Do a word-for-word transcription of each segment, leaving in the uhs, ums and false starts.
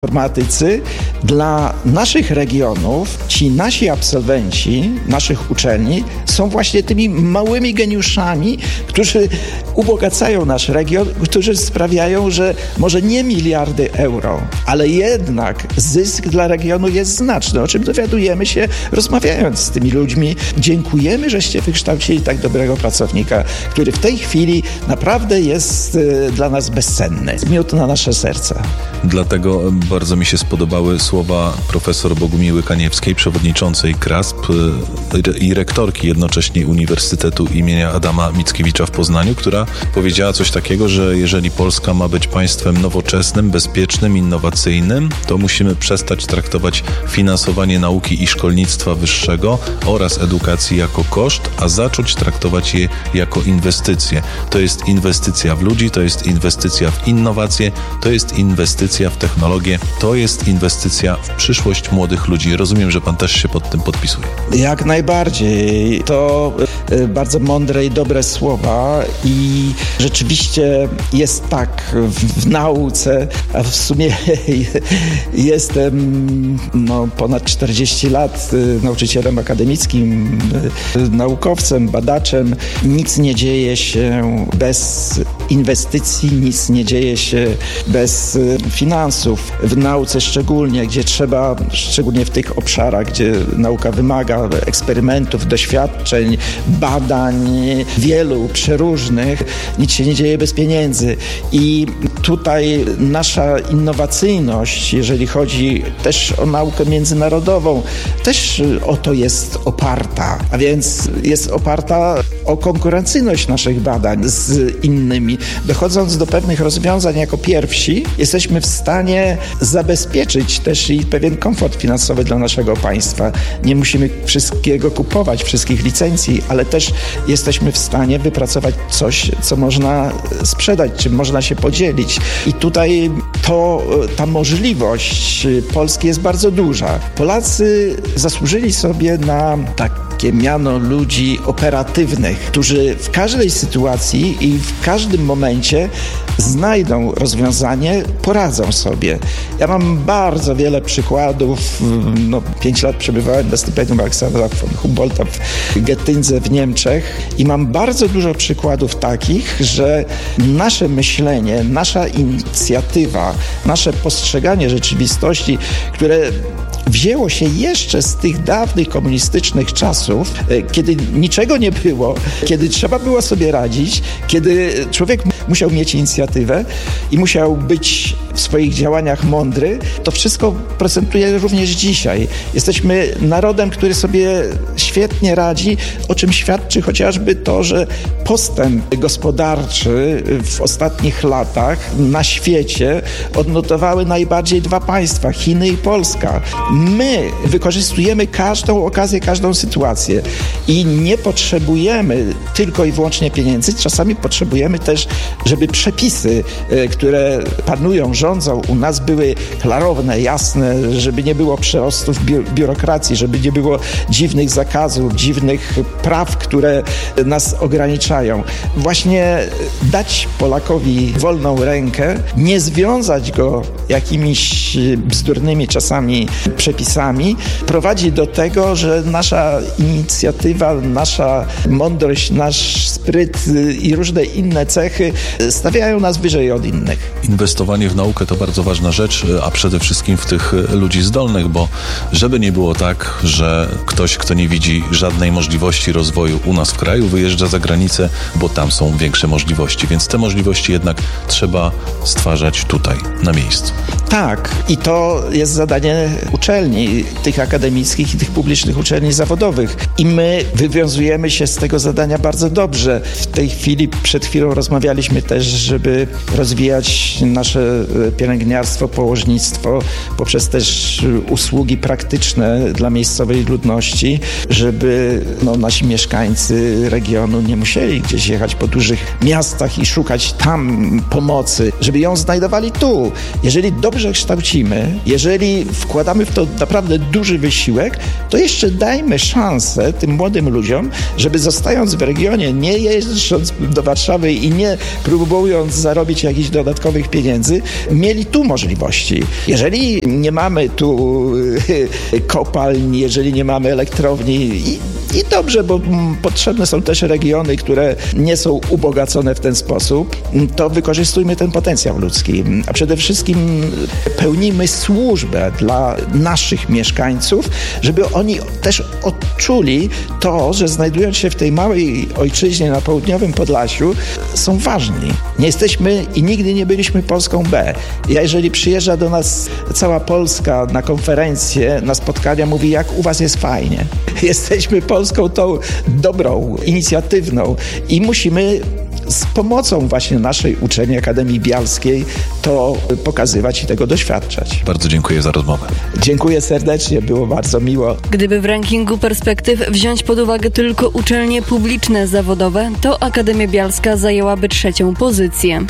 informatycy dla naszych regionów, ci nasi absolwenci naszych uczelni są właśnie tymi małymi geniuszami, którzy ubogacają nasz region, którzy sprawiają, że może nie miliardy euro, ale jednak zysk dla regionu jest znaczny, o czym dowiadujemy się rozmawiając z tymi ludźmi. Dziękujemy, żeście wykształcili tak dobrego pracownika, który w tej chwili naprawdę jest y, dla nas bezcenny. Miód na nasze serca. Dlatego bardzo mi się spodobały słowa profesor Bogumiły Kaniewskiej, przewodniczącej K R A S P i rektorki jednocześnie Uniwersytetu imienia Adama Mickiewicza w Poznaniu, która powiedziała coś takiego, że jeżeli Polska ma być państwem nowoczesnym, bezpiecznym, innowacyjnym, to musimy przestać traktować finansowanie nauki i szkolnictwa wyższego oraz edukacji jako koszt, a zacząć traktować je jako inwestycje. To jest inwestycja w ludzi, to jest inwestycja w innowacje, to jest inwestycja w technologię, to jest inwestycja w przyszłość młodych ludzi. Rozumiem, że pan też się pod tym podpisuje. Jak najbardziej. To y, bardzo mądre i dobre słowa i rzeczywiście jest tak w, w nauce, a w sumie jestem no, ponad czterdzieści lat y, nauczycielem akademickim, y, naukowcem, badaczem. Nic nie dzieje się bez inwestycji, nic nie dzieje się bez y, finansów. W nauce szczególnie, gdzie trzeba, szczególnie w tych obszarach, gdzie nauka wymaga eksperymentów, doświadczeń, badań, wielu, przeróżnych, nic się nie dzieje bez pieniędzy. I tutaj nasza innowacyjność, jeżeli chodzi też o naukę międzynarodową, też o to jest oparta. A więc jest oparta o konkurencyjność naszych badań z innymi. Dochodząc do pewnych rozwiązań jako pierwsi, jesteśmy w stanie zabezpieczyć też i pewien komfort finansowy dla naszego państwa. Nie musimy wszystkiego kupować, wszystkich licencji, ale też jesteśmy w stanie wypracować coś, co można sprzedać, czym można się podzielić. I tutaj to, ta możliwość Polski jest bardzo duża. Polacy zasłużyli sobie na takie miano ludzi operatywnych, którzy w każdej sytuacji i w każdym momencie znajdą rozwiązanie, poradzą sobie. Ja mam bardzo wiele przykładów. No, pięć lat przebywałem na stypendium Aleksandra von Humboldta w Getyndze w Niemczech i mam bardzo dużo przykładów takich, że nasze myślenie, nasza inicjatywa, nasze postrzeganie rzeczywistości, które wzięło się jeszcze z tych dawnych komunistycznych czasów, kiedy niczego nie było, kiedy trzeba było sobie radzić, kiedy człowiek musiał mieć inicjatywę i musiał być w swoich działaniach mądry, to wszystko procentuje również dzisiaj. Jesteśmy narodem, który sobie świetnie radzi, o czym świadczy chociażby to, że postęp gospodarczy w ostatnich latach na świecie odnotowały najbardziej dwa państwa, Chiny i Polska. My wykorzystujemy każdą okazję, każdą sytuację i nie potrzebujemy tylko i wyłącznie pieniędzy. Czasami potrzebujemy też, żeby przepisy, które panują, rządzą u nas, były klarowne, jasne, żeby nie było przerostów bi- biurokracji, żeby nie było dziwnych zakazów, dziwnych praw, które nas ograniczają. Właśnie dać Polakowi wolną rękę, nie związać go jakimiś bzdurnymi czasami przepisami, prowadzi do tego, że nasza inicjatywa, nasza mądrość, nasz spryt i różne inne cechy stawiają nas wyżej od innych. Inwestowanie w naukę to bardzo ważna rzecz, a przede wszystkim w tych ludzi zdolnych, bo żeby nie było tak, że ktoś, kto nie widzi żadnej możliwości rozwoju u nas w kraju, wyjeżdża za granicę, bo tam są większe możliwości, więc te możliwości jednak trzeba stwarzać tutaj, na miejscu. Tak, i to jest zadanie uczelni, tych akademickich i tych publicznych uczelni zawodowych. I my wywiązujemy się z tego zadania bardzo dobrze. W tej chwili, przed chwilą rozmawialiśmy też, żeby rozwijać nasze pielęgniarstwo, położnictwo poprzez też usługi praktyczne dla miejscowej ludności, żeby no, nasi mieszkańcy regionu nie musieli gdzieś jechać po dużych miastach i szukać tam pomocy, żeby ją znajdowali tu. Jeżeli dobrze kształcimy, jeżeli wkładamy w to naprawdę duży wysiłek, to jeszcze dajmy szansę tym młodym ludziom, żeby zostając w regionie, nie jeżdżąc do Warszawy i nie próbując zarobić jakichś dodatkowych pieniędzy, mieli tu możliwości. Jeżeli nie mamy tu kopalń, jeżeli nie mamy elektrowni i, i dobrze, bo potrzebne są też regiony, które nie są ubogacone w ten sposób, to wykorzystujmy ten potencjał ludzki. A przede wszystkim pełnimy służbę dla naszych mieszkańców, żeby oni też odczuli to, że znajdując się w tej małej ojczyźnie na południowym Podlasiu, są ważni. Nie jesteśmy i nigdy nie byliśmy Polską B. Jeżeli przyjeżdża do nas cała Polska na konferencje, na spotkania, mówi, jak u was jest fajnie. Jesteśmy Polską tą dobrą, inicjatywną i musimy z pomocą właśnie naszej uczelni Akademii Bialskiej to pokazywać i tego doświadczać. Bardzo dziękuję za rozmowę. Dziękuję serdecznie, było bardzo miło. Gdyby w rankingu perspektyw wziąć pod uwagę tylko uczelnie publiczne zawodowe, to Akademia Bialska zajęłaby trzecią pozycję.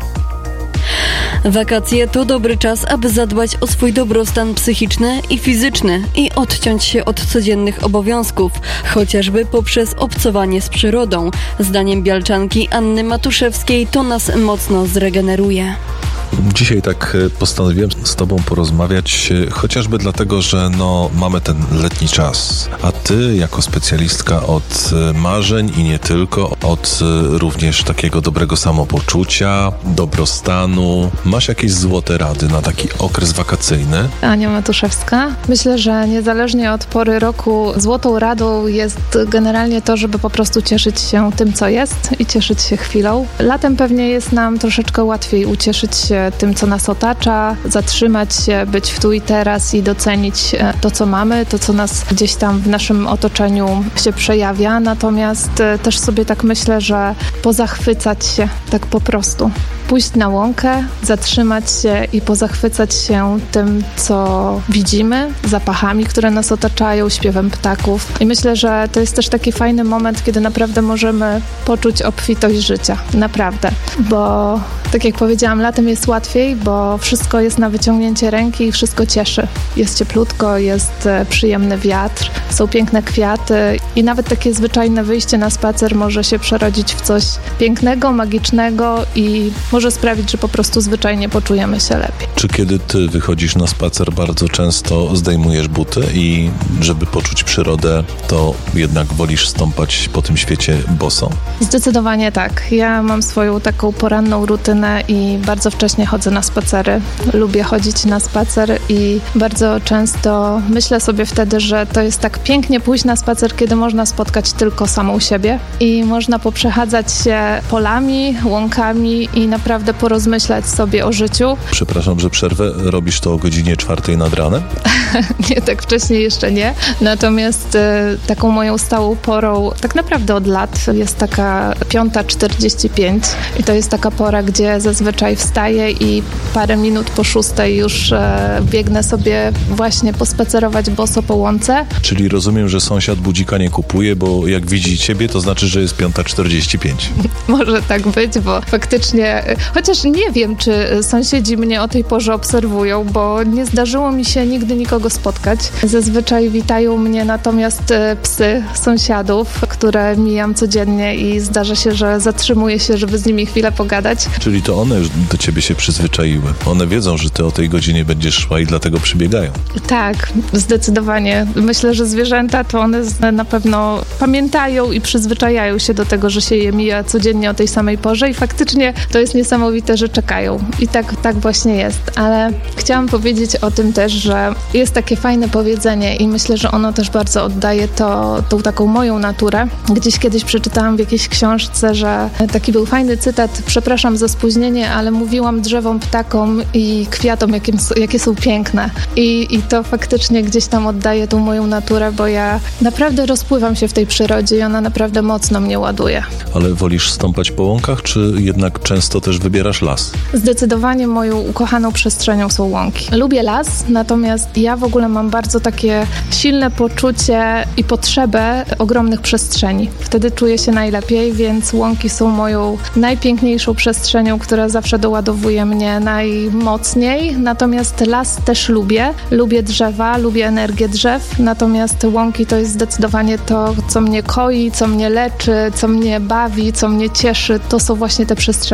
Wakacje to dobry czas, aby zadbać o swój dobrostan psychiczny i fizyczny i odciąć się od codziennych obowiązków, chociażby poprzez obcowanie z przyrodą. Zdaniem bialczanki Anny Matuszewskiej to nas mocno zregeneruje. Dzisiaj tak postanowiłem z Tobą porozmawiać, chociażby dlatego, że no, mamy ten letni czas, a Ty jako specjalistka od marzeń i nie tylko, od również takiego dobrego samopoczucia, dobrostanu, masz jakieś złote rady na taki okres wakacyjny? Ania Matuszewska. Myślę, że niezależnie od pory roku złotą radą jest generalnie to, żeby po prostu cieszyć się tym, co jest i cieszyć się chwilą. Latem pewnie jest nam troszeczkę łatwiej ucieszyć się tym, co nas otacza, zatrzymać się, być w tu i teraz i docenić to, co mamy, to, co nas gdzieś tam w naszym otoczeniu się przejawia. Natomiast też sobie tak myślę, że pozachwycać się tak po prostu. Pójść na łąkę, zatrzymać się i pozachwycać się tym, co widzimy, zapachami, które nas otaczają, śpiewem ptaków. I myślę, że to jest też taki fajny moment, kiedy naprawdę możemy poczuć obfitość życia. Naprawdę. Bo tak jak powiedziałam, latem jest łatwiej, bo wszystko jest na wyciągnięcie ręki i wszystko cieszy. Jest cieplutko, jest przyjemny wiatr, są piękne kwiaty i nawet takie zwyczajne wyjście na spacer może się przerodzić w coś pięknego, magicznego i może sprawić, że po prostu zwyczajnie poczujemy się lepiej. Czy kiedy Ty wychodzisz na spacer, bardzo często zdejmujesz buty i żeby poczuć przyrodę, to jednak wolisz stąpać po tym świecie boso? Zdecydowanie tak. Ja mam swoją taką poranną rutynę i bardzo wcześnie chodzę na spacery. Lubię chodzić na spacer i bardzo często myślę sobie wtedy, że to jest tak pięknie pójść na spacer, kiedy można spotkać tylko samą siebie i można poprzechadzać się polami, łąkami i naprawdę porozmyślać sobie o życiu. Przepraszam, że przerwę. Robisz to o godzinie czwartej nad ranem? Nie, tak wcześniej jeszcze nie. Natomiast e, taką moją stałą porą, tak naprawdę od lat, jest taka piąta czterdzieści pięć i to jest taka pora, gdzie zazwyczaj wstaję i parę minut po szóstej już e, biegnę sobie właśnie pospacerować boso po łące. Czyli rozumiem, że sąsiad budzika nie kupuje, bo jak widzi ciebie, to znaczy, że jest piąta czterdzieści pięć. Może tak być, bo faktycznie, chociaż nie wiem, czy sąsiedzi mnie o tej porze obserwują, bo nie zdarzyło mi się nigdy nikogo spotkać. Zazwyczaj witają mnie natomiast psy sąsiadów, które mijam codziennie i zdarza się, że zatrzymuję się, żeby z nimi chwilę pogadać. Czyli to one już do ciebie się przyzwyczaiły. One wiedzą, że ty o tej godzinie będziesz szła i dlatego przybiegają. Tak, zdecydowanie. Myślę, że zwierzęta to one na pewno pamiętają i przyzwyczajają się do tego, że się je mija codziennie o tej samej porze i faktycznie to jest niesamowite, że czekają. I tak, tak właśnie jest. Ale chciałam powiedzieć o tym też, że jest takie fajne powiedzenie i myślę, że ono też bardzo oddaje to, tą taką moją naturę. Gdzieś kiedyś przeczytałam w jakiejś książce, że taki był fajny cytat, przepraszam za spóźnienie, ale mówiłam drzewom, ptakom i kwiatom, jakie, jakie są piękne. I, I to faktycznie gdzieś tam oddaje tą moją naturę, bo ja naprawdę rozpływam się w tej przyrodzie i ona naprawdę mocno mnie ładuje. Ale wolisz stąpać po łąkach, czy jednak często też wybierasz las? Zdecydowanie moją ukochaną przestrzenią są łąki. Lubię las, natomiast ja w ogóle mam bardzo takie silne poczucie i potrzebę ogromnych przestrzeni. Wtedy czuję się najlepiej, więc łąki są moją najpiękniejszą przestrzenią, która zawsze doładowuje mnie najmocniej. Natomiast las też lubię. Lubię drzewa, lubię energię drzew, natomiast łąki to jest zdecydowanie to, co mnie koi, co mnie leczy, co mnie bawi, co mnie cieszy. To są właśnie te przestrzenie, kiedy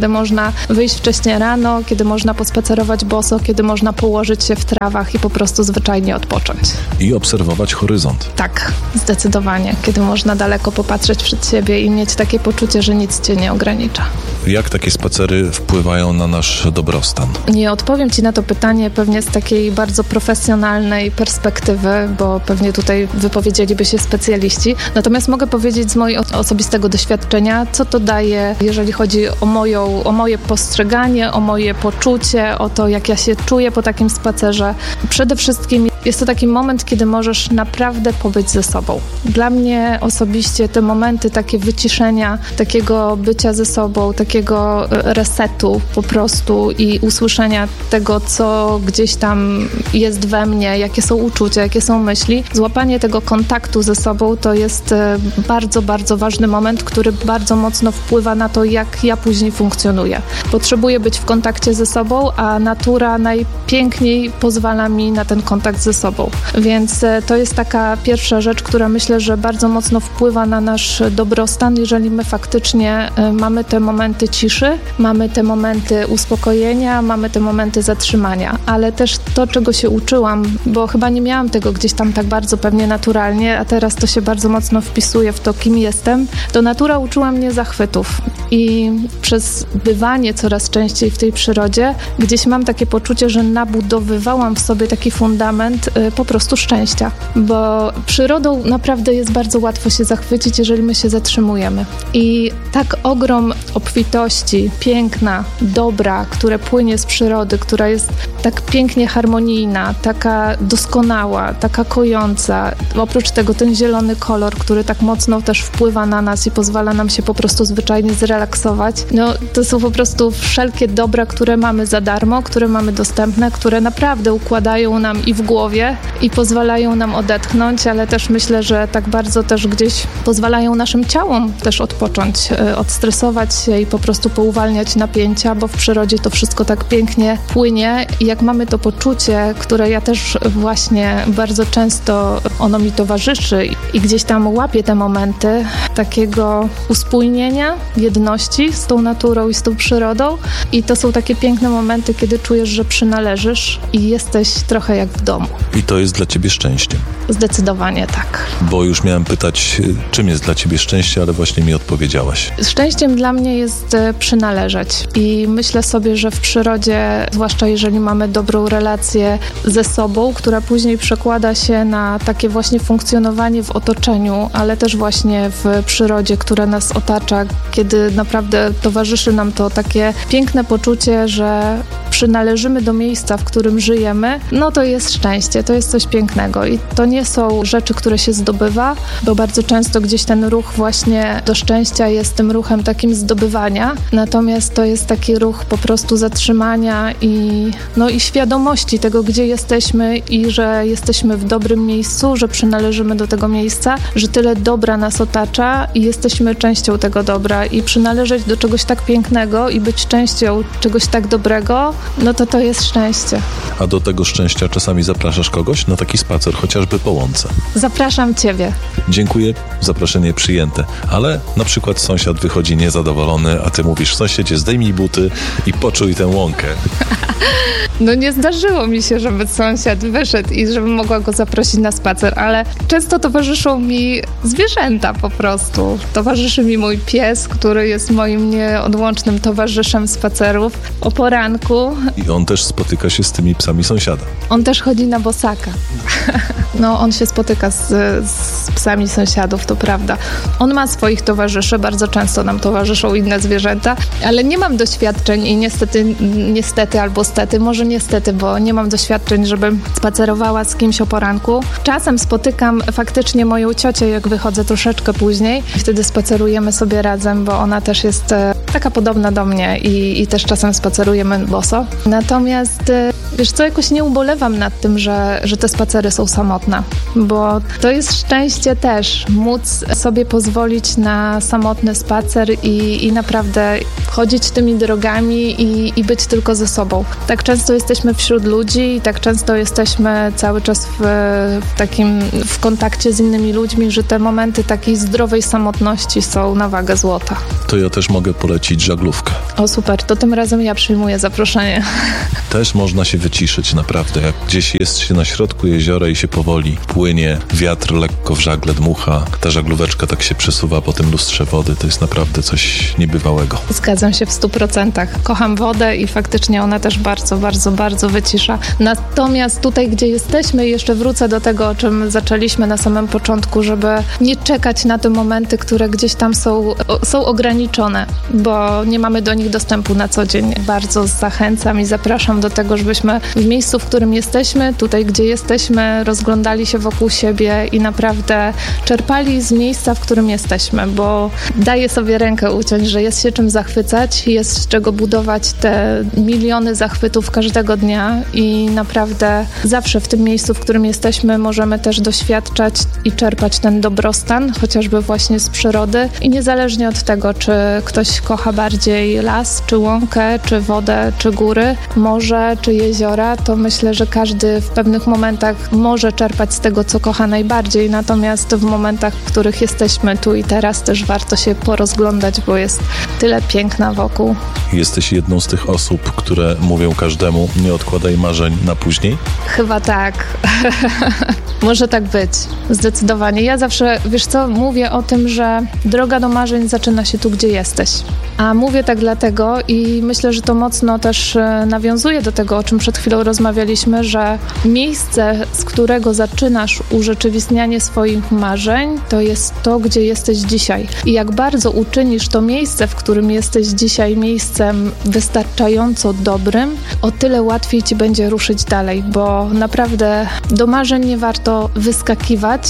kiedy można wyjść wcześnie rano, kiedy można pospacerować boso, kiedy można położyć się w trawach i po prostu zwyczajnie odpocząć. I obserwować horyzont. Tak, zdecydowanie. Kiedy można daleko popatrzeć przed siebie i mieć takie poczucie, że nic cię nie ogranicza. Jak takie spacery wpływają na nasz dobrostan? Nie odpowiem Ci na to pytanie pewnie z takiej bardzo profesjonalnej perspektywy, bo pewnie tutaj wypowiedzieliby się specjaliści. Natomiast mogę powiedzieć z mojego osobistego doświadczenia, co to daje, jeżeli chodzi o, moją, o moje postrzeganie, o moje poczucie, o to, jak ja się czuję po takim spacerze. Przede wszystkim jest to taki moment, kiedy możesz naprawdę pobyć ze sobą. Dla mnie osobiście te momenty takie wyciszenia, takiego bycia ze sobą, takiego resetu po prostu i usłyszenia tego, co gdzieś tam jest we mnie, jakie są uczucia, jakie są myśli. Złapanie tego kontaktu ze sobą to jest bardzo, bardzo ważny moment, który bardzo mocno wpływa na to, jak ja później funkcjonuję. Potrzebuję być w kontakcie ze sobą, a natura najpiękniej pozwala mi na ten kontakt ze sobą. Więc to jest taka pierwsza rzecz, która myślę, że bardzo mocno wpływa na nasz dobrostan, jeżeli my faktycznie mamy te momenty ciszy, mamy te momenty uspokojenia, mamy te momenty zatrzymania. Ale też to, czego się uczyłam, bo chyba nie miałam tego gdzieś tam tak bardzo pewnie naturalnie, a teraz to się bardzo mocno wpisuje w to, kim jestem, to natura uczyła mnie zachwytów. I przez bywanie coraz częściej w tej przyrodzie, gdzieś mam takie poczucie, że nabudowywałam w sobie taki fundament y, po prostu szczęścia. Bo przyrodą naprawdę jest bardzo łatwo się zachwycić, jeżeli my się zatrzymujemy. I tak ogrom obfitości, piękna, dobra, które płynie z przyrody, która jest tak pięknie harmonijna, taka doskonała, taka kojąca. Oprócz tego ten zielony kolor, który tak mocno też wpływa na nas i pozwala nam się po prostu zwyczajnie zrelaksować. No, to są po prostu wszelkie dobra, które mamy za darmo, które mamy dostępne, które naprawdę układają nam i w głowie i pozwalają nam odetchnąć, ale też myślę, że tak bardzo też gdzieś pozwalają naszym ciałom też odpocząć, odstresować się i po prostu pouwalniać napięcia, bo w przyrodzie to wszystko tak pięknie płynie i jak mamy to poczucie, które ja też właśnie bardzo często ono mi towarzyszy i gdzieś tam łapię te momenty takiego uspójnienia, jedności z tą naturą i z tą przyrodą i to są takie piękne momenty, kiedy czujesz, że przynależysz i jesteś trochę jak w domu. I to jest dla Ciebie szczęściem? Zdecydowanie tak. Bo już miałem pytać, czym jest dla Ciebie szczęście, ale właśnie mi odpowiedziałaś. Szczęściem dla mnie jest przynależeć i myślę sobie, że w przyrodzie, zwłaszcza jeżeli mamy dobrą relację ze sobą, która później przekłada się na takie właśnie funkcjonowanie w otoczeniu, ale też właśnie w przyrodzie, która nas otacza, kiedy naprawdę towarzyszy nam to takie piękne poczucie, że przynależymy do miejsca, w którym żyjemy, no to jest szczęście, to jest coś pięknego i to nie są rzeczy, które się zdobywa, bo bardzo często gdzieś ten ruch właśnie do szczęścia jest tym ruchem takim zdobywania, natomiast to jest taki ruch po prostu zatrzymania i, no i świadomości tego, gdzie jesteśmy i że jesteśmy w dobrym miejscu, że przynależymy do tego miejsca, że tyle dobra nas otacza i jesteśmy częścią tego dobra i przynależeć do czegoś tak pięknego i być częścią czegoś tak dobrego, no to to jest szczęście. A do tego szczęścia czasami zapraszasz kogoś na taki spacer, chociażby po łące? Zapraszam Ciebie. Dziękuję, zaproszenie przyjęte. Ale na przykład sąsiad wychodzi niezadowolony, a Ty mówisz, sąsiedzie, zdejmij buty i poczuj tę łąkę. No nie zdarzyło mi się, żeby sąsiad wyszedł i żebym mogła go zaprosić na spacer, ale często towarzyszą mi zwierzęta po prostu. Towarzyszy mi mój pies, który jest moim nieodłącznym towarzyszem spacerów o poranku. I on też spotyka się z tymi psami sąsiada. On też chodzi na bosaka. No, on się spotyka z, z psami sąsiadów, to prawda. On ma swoich towarzyszy, bardzo często nam towarzyszą inne zwierzęta, ale nie mam doświadczeń i niestety, niestety albo stety, może niestety, bo nie mam doświadczeń, żebym spacerowała z kimś o poranku. Czasem spotykam faktycznie moją ciocię, jak wychodzę troszeczkę później. Wtedy spacerujemy sobie razem, bo ona też jest e, taka podobna do mnie i, i też czasem spacerujemy boso. Natomiast e, wiesz co, jakoś nie ubolewam nad tym, że, że te spacery są samotne, bo to jest szczęście też, móc sobie pozwolić na samotny spacer i, i naprawdę chodzić tymi drogami i, i być tylko ze sobą. Tak często jesteśmy wśród ludzi i tak często jesteśmy cały czas w, w takim w kontakcie z innymi ludźmi, że te momenty takiej zdrowej samotności są na wagę złota. To ja też mogę polecić polecić żaglówkę. O super, to tym razem ja przyjmuję zaproszenie. Też można się wyciszyć naprawdę. Jak gdzieś jest się na środku jeziora i się powoli płynie, wiatr lekko w żagle dmucha, ta żaglóweczka tak się przesuwa po tym lustrze wody, to jest naprawdę coś niebywałego. Zgadzam się w stu procentach. Kocham wodę i faktycznie ona też bardzo, bardzo, bardzo wycisza. Natomiast tutaj, gdzie jesteśmy, jeszcze wrócę do tego, o czym zaczęliśmy na samym początku, żeby nie czekać na te momenty, które gdzieś tam są, są ograniczone, bo nie mamy do nich dostępu na co dzień. Bardzo zachęcam i zapraszam do tego, żebyśmy w miejscu, w którym jesteśmy, tutaj, gdzie jesteśmy, rozglądali się wokół siebie i naprawdę czerpali z miejsca, w którym jesteśmy, bo daje sobie rękę uciąć, że jest się czym zachwycać, jest z czego budować te miliony zachwytów każdego dnia i naprawdę zawsze w tym miejscu, w którym jesteśmy, możemy też doświadczać i czerpać ten dobrostan, chociażby właśnie z przyrody i niezależnie od tego, czy ktoś kocha bardziej las, czy łąkę, czy wodę, czy góry, morze, czy jeziora, to myślę, że każdy w pewnych momentach może czerpać z tego, co kocha najbardziej, natomiast w momentach, w których jesteśmy tu i teraz, też warto się porozglądać, bo jest tyle piękna wokół. Jesteś jedną z tych osób, które mówią każdemu, nie odkładaj marzeń na później? Chyba tak. Może tak być. Zdecydowanie. Ja zawsze, wiesz co, mówię o tym, że droga do marzeń zaczyna się tu, gdzie jesteś. A mówię tak dlatego i myślę, że to mocno też nawiązuje do tego, o czym przed chwilą rozmawialiśmy, że miejsce, z którego zaczynasz urzeczywistnianie swoich marzeń, to jest to, gdzie jesteś dzisiaj. I jak bardzo uczynisz to miejsce, w którym jesteś dzisiaj, miejscem wystarczająco dobrym, o tyle łatwiej ci będzie ruszyć dalej, bo naprawdę do marzeń nie warto wyskakiwać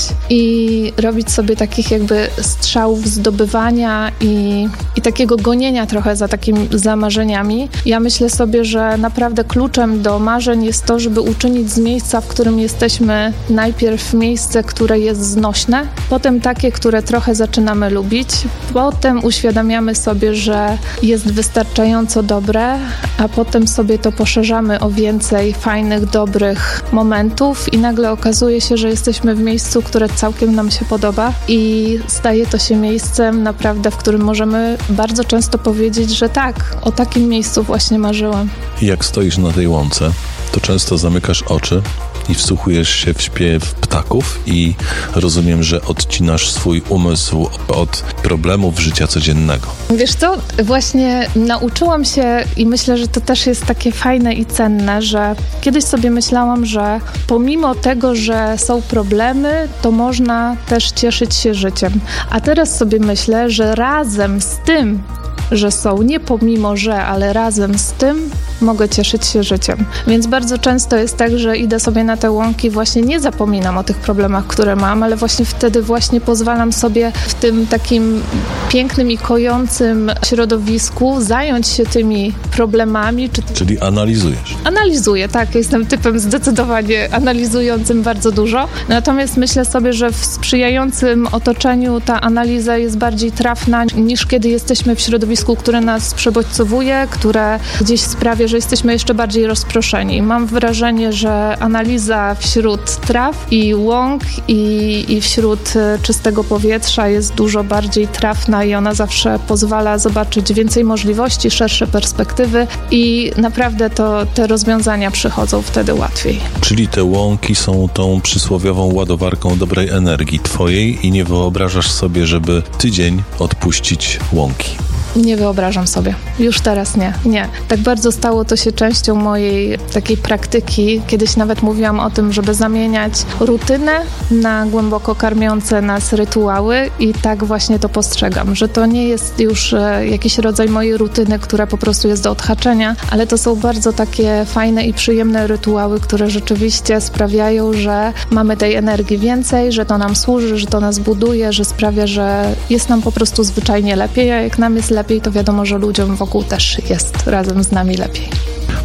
i robić sobie takich jakby strzałów zdobywania i, i takiego gonienia trochę za takimi za marzeniami. Ja myślę sobie, że naprawdę kluczem do marzeń jest to, żeby uczynić z miejsca, w którym jesteśmy, najpierw miejsce, które jest znośne, potem takie, które trochę zaczynamy lubić, potem uświadamiamy sobie, że jest wystarczająco dobre, a potem sobie to poszerzamy o więcej fajnych, dobrych momentów i nagle okazuje się, że jesteśmy w miejscu, które całkiem nam się podoba i staje to się miejscem naprawdę, w którym możemy bardzo często powiedzieć, że tak, o takim miejscu właśnie marzyłam. Jak stoisz na tej łące, to często zamykasz oczy i wsłuchujesz się w śpiew ptaków i rozumiem, że odcinasz swój umysł od problemów życia codziennego. Wiesz co, właśnie nauczyłam się i myślę, że to też jest takie fajne i cenne, że kiedyś sobie myślałam, że pomimo tego, że są problemy, to można też cieszyć się życiem. A teraz sobie myślę, że razem z tym, że są, nie pomimo, że, ale razem z tym mogę cieszyć się życiem. Więc bardzo często jest tak, że idę sobie na te łąki, właśnie nie zapominam o tych problemach, które mam, ale właśnie wtedy właśnie pozwalam sobie w tym takim pięknym i kojącym środowisku zająć się tymi problemami. Czy... Czyli analizujesz? Analizuję, tak. Jestem typem zdecydowanie analizującym bardzo dużo. Natomiast myślę sobie, że w sprzyjającym otoczeniu ta analiza jest bardziej trafna niż kiedy jesteśmy w środowisku, które nas przebodźcowuje, które gdzieś sprawia, że jesteśmy jeszcze bardziej rozproszeni. Mam wrażenie, że analiza wśród traw i łąk i, i wśród czystego powietrza jest dużo bardziej trafna i ona zawsze pozwala zobaczyć więcej możliwości, szersze perspektywy i naprawdę to te rozwiązania przychodzą wtedy łatwiej. Czyli te łąki są tą przysłowiową ładowarką dobrej energii twojej i nie wyobrażasz sobie, żeby tydzień odpuścić łąki? Nie wyobrażam sobie. Już teraz nie. Nie. Tak bardzo stało to się częścią mojej takiej praktyki. Kiedyś nawet mówiłam o tym, żeby zamieniać rutynę na głęboko karmiące nas rytuały i tak właśnie to postrzegam, że to nie jest już e, jakiś rodzaj mojej rutyny, która po prostu jest do odhaczenia, ale to są bardzo takie fajne i przyjemne rytuały, które rzeczywiście sprawiają, że mamy tej energii więcej, że to nam służy, że to nas buduje, że sprawia, że jest nam po prostu zwyczajnie lepiej, a jak nam jest lepiej, to wiadomo, że ludziom wokół też jest razem z nami lepiej.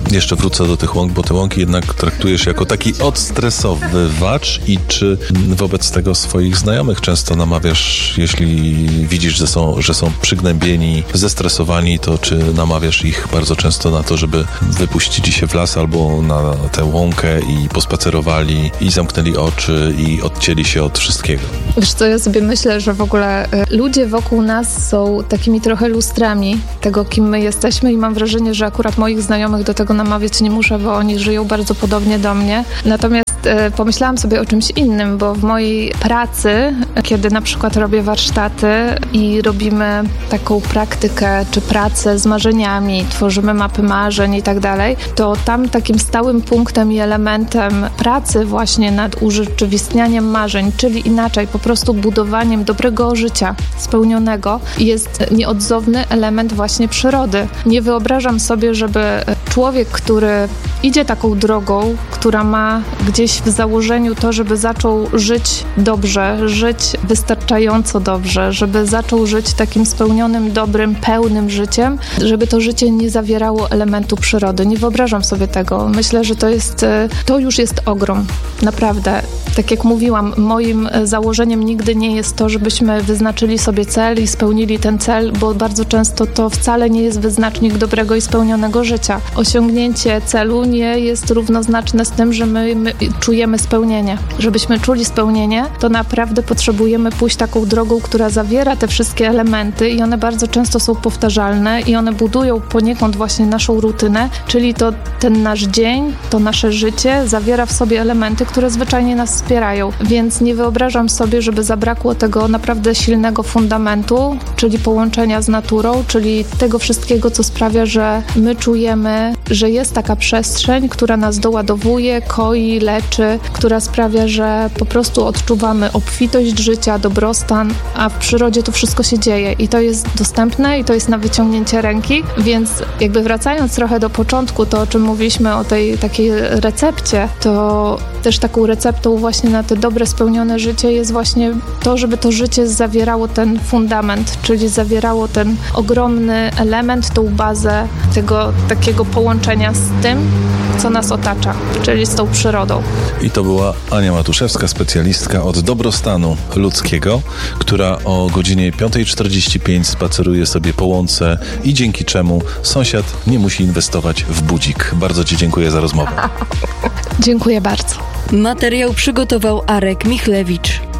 Jeszcze wrócę do tych łąk, bo te łąki jednak traktujesz jako taki odstresowywacz i czy wobec tego swoich znajomych często namawiasz, jeśli widzisz, że są, że są przygnębieni, zestresowani, to czy namawiasz ich bardzo często na to, żeby wypuścili się w las albo na tę łąkę i pospacerowali i zamknęli oczy i odcięli się od wszystkiego? Wiesz co, ja sobie myślę, że w ogóle ludzie wokół nas są takimi trochę lustrami tego, kim my jesteśmy i mam wrażenie, że akurat moich znajomych do tego namawiać nie muszę, bo oni żyją bardzo podobnie do mnie. Natomiast e, pomyślałam sobie o czymś innym, bo w mojej pracy, kiedy na przykład robię warsztaty i robimy taką praktykę czy pracę z marzeniami, tworzymy mapy marzeń i tak dalej, to tam takim stałym punktem i elementem pracy właśnie nad urzeczywistnianiem marzeń, czyli inaczej po prostu budowaniem dobrego życia spełnionego, jest nieodzowny element właśnie przyrody. Nie wyobrażam sobie, żeby człowiek, który idzie taką drogą, która ma gdzieś w założeniu to, żeby zaczął żyć dobrze, żyć wystarczająco dobrze, żeby zaczął żyć takim spełnionym, dobrym, pełnym życiem, żeby to życie nie zawierało elementu przyrody. Nie wyobrażam sobie tego. Myślę, że to jest, to już jest ogrom. Naprawdę. Tak jak mówiłam, moim założeniem nigdy nie jest to, żebyśmy wyznaczyli sobie cel i spełnili ten cel, bo bardzo często to wcale nie jest wyznacznik dobrego i spełnionego życia. Osiągnięcie celu nie jest równoznaczne z tym, że my, my czujemy spełnienie. Żebyśmy czuli spełnienie, to naprawdę potrzebujemy pójść taką drogą, która zawiera te wszystkie elementy i one bardzo często są powtarzalne i one budują poniekąd właśnie naszą rutynę, czyli to ten nasz dzień, to nasze życie zawiera w sobie elementy, które zwyczajnie nas wspierają. Więc nie wyobrażam sobie, żeby zabrakło tego naprawdę silnego fundamentu, czyli połączenia z naturą, czyli tego wszystkiego, co sprawia, że my czujemy, że jest taka przestrzeń, która nas doładowuje, koi, leczy, która sprawia, że po prostu odczuwamy obfitość życia, dobrostan, a w przyrodzie to wszystko się dzieje i to jest dostępne i to jest na wyciągnięcie ręki, więc jakby wracając trochę do początku, to o czym mówiliśmy o tej takiej recepcie, to też taką receptą właśnie na te dobre, spełnione życie jest właśnie to, żeby to życie zawierało ten fundament, czyli zawierało ten ogromny element, tą bazę tego takiego połączenia z tym, co nas otacza, czyli z tą przyrodą. I to była Ania Matuszewska, specjalistka od dobrostanu ludzkiego, która o godzinie piąta czterdzieści pięć spaceruje sobie po łące i dzięki czemu sąsiad nie musi inwestować w budzik. Bardzo Ci dziękuję za rozmowę. Dziękuję bardzo. Materiał przygotował Arek Michlewicz.